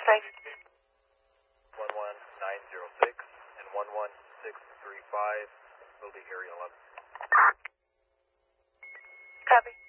Thanks. 11906 and 11635 will be area 11. Copy.